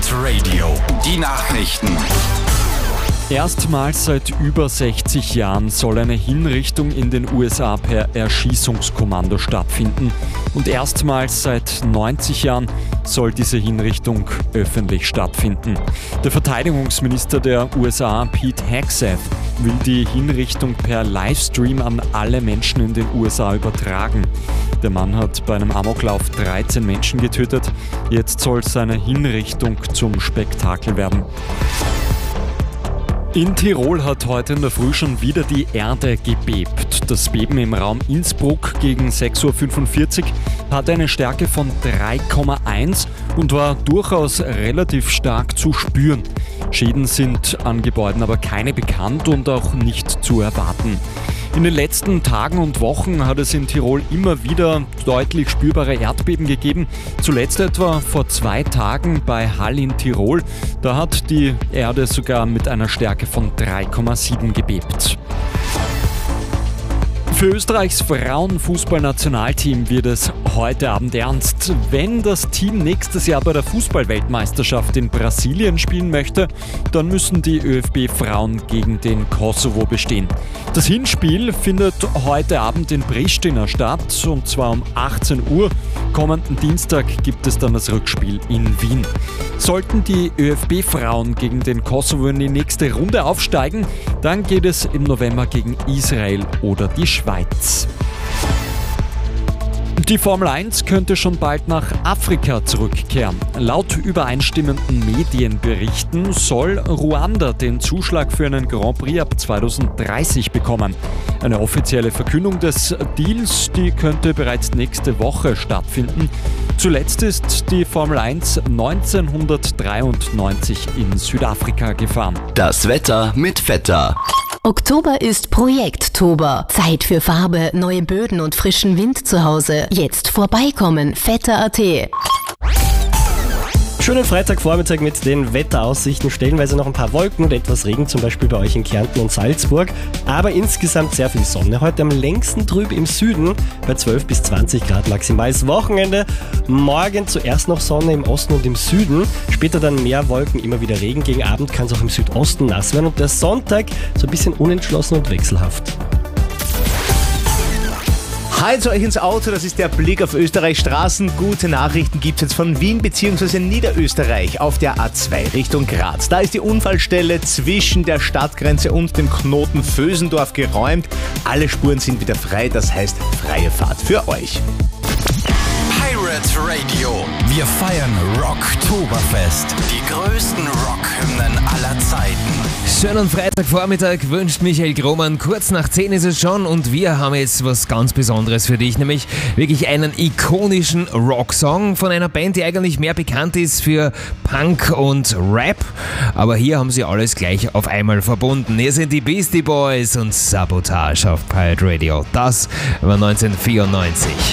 Pirate Radio, die Nachrichten. Erstmals seit über 60 Jahren soll eine Hinrichtung in den USA per Erschießungskommando stattfinden. Und erstmals seit 90 Jahren soll diese Hinrichtung öffentlich stattfinden. Der Verteidigungsminister der USA, Pete Hegseth, will die Hinrichtung per Livestream an alle Menschen in den USA übertragen. Der Mann hat bei einem Amoklauf 13 Menschen getötet. Jetzt soll seine Hinrichtung zum Spektakel werden. In Tirol hat heute in der Früh schon wieder die Erde gebebt. Das Beben im Raum Innsbruck gegen 6.45 Uhr hatte eine Stärke von 3,1 und war durchaus relativ stark zu spüren. Schäden sind an Gebäuden aber keine bekannt und auch nicht zu erwarten. In den letzten Tagen und Wochen hat es in Tirol immer wieder deutlich spürbare Erdbeben gegeben. Zuletzt etwa vor 2 Tagen bei Hall in Tirol. Da hat die Erde sogar mit einer Stärke von 3,7 gebebt. Für Österreichs Frauenfußballnationalteam wird es heute Abend ernst. Wenn das Team nächstes Jahr bei der Fußballweltmeisterschaft in Brasilien spielen möchte, dann müssen die ÖFB-Frauen gegen den Kosovo bestehen. Das Hinspiel findet heute Abend in Pristina statt, und zwar um 18 Uhr. Kommenden Dienstag gibt es dann das Rückspiel in Wien. Sollten die ÖFB-Frauen gegen den Kosovo in die nächste Runde aufsteigen, dann geht es im November gegen Israel oder die Schweiz. Die Formel 1 könnte schon bald nach Afrika zurückkehren. Laut übereinstimmenden Medienberichten soll Ruanda den Zuschlag für einen Grand Prix ab 2030 bekommen. Eine offizielle Verkündung des Deals, die könnte bereits nächste Woche stattfinden. Zuletzt ist die Formel 1 1993 in Südafrika gefahren. Das Wetter mit Vetter. Oktober ist Projekttober. Zeit für Farbe, neue Böden und frischen Wind zu Hause. Jetzt vorbeikommen, vetter.at. Schönen Freitagvormittag mit den Wetteraussichten. Stellenweise noch ein paar Wolken und etwas Regen, zum Beispiel bei euch in Kärnten und Salzburg. Aber insgesamt sehr viel Sonne. Heute am längsten trüb im Süden bei 12 bis 20 Grad maximal. Das Wochenende. Morgen zuerst noch Sonne im Osten und im Süden. Später dann mehr Wolken, immer wieder Regen. Gegen Abend kann es auch im Südosten nass werden. Und der Sonntag so ein bisschen unentschlossen und wechselhaft. Hi zu euch ins Auto, das ist der Blick auf Österreichs Straßen. Gute Nachrichten gibt es jetzt von Wien bzw. Niederösterreich auf der A2 Richtung Graz. Da ist die Unfallstelle zwischen der Stadtgrenze und dem Knoten Vösendorf geräumt. Alle Spuren sind wieder frei, das heißt freie Fahrt für euch. Pirate Radio, wir feiern Rocktoberfest. Die größten Rockhymnen aller Zeiten. Schönen Freitagvormittag wünscht Michael Grohmann. Kurz nach 10 ist es schon und wir haben jetzt was ganz Besonderes für dich, nämlich wirklich einen ikonischen Rocksong von einer Band, die eigentlich mehr bekannt ist für Punk und Rap. Aber hier haben sie alles gleich auf einmal verbunden. Hier sind die Beastie Boys und Sabotage auf Pirate Radio. Das war 1994.